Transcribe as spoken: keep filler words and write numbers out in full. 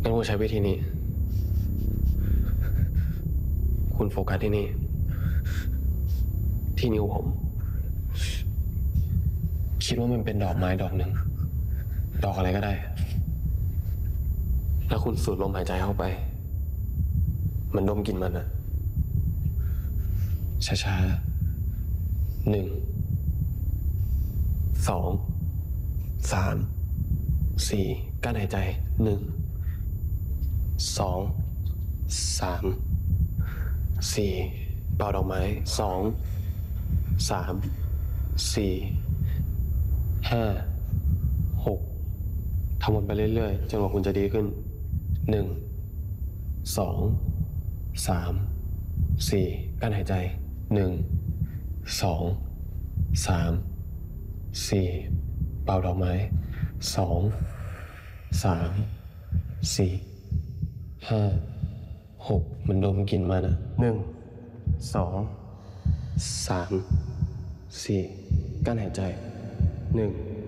งั้นคุณใช้วิธีนี้ คุณโฟกัสที่นี่ ที่นิ้วผม คิดว่ามันเป็นดอกไม้ดอกหนึ่ง ดอกอะไรก็ได้ แล้วคุณสูดลมหายใจเข้าไป มันดมกลิ่นมันอะช้าๆหนึ่ง สอง สาม สี่กั้นหายใจหนึ่ง สอง สาม สี่เป่าดอกไม้สอง สาม สี่ ห้า หกทำวนไปเรื่อยๆจนกว่าคุณจะดีขึ้นหนึ่ง สอง สาม สี่กั้นหายใจหนึ่ง สอง สาม สี่เป่าดอกไม้สอง สาม สี่ ห้า หกมันดมกลิ่นมานะหนึ่ง สอง สาม สี่กั้นหายใจหนึ่ง